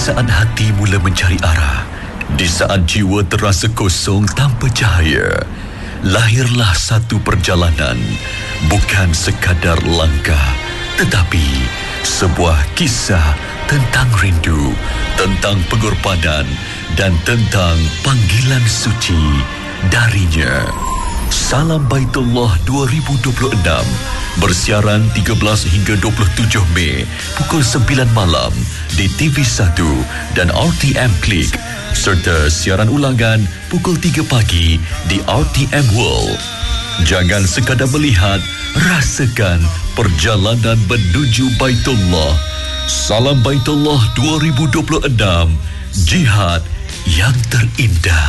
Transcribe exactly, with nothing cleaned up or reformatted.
saat hati mula mencari arah, di saat jiwa terasa kosong tanpa cahaya, lahirlah satu perjalanan, bukan sekadar langkah, tetapi sebuah kisah tentang rindu, tentang pengorbanan, dan tentang panggilan suci darinya. Salam Baitullah dua ribu dua puluh enam bersiaran tiga belas hingga dua puluh tujuh Mei pukul sembilan malam di T V satu dan R T M Klik, serta siaran ulangan pukul tiga pagi di R T M World. Jangan sekadar melihat, rasakan perjalanan menuju Baitullah. Salam Baitullah dua ribu dua puluh enam, jihad yang terindah.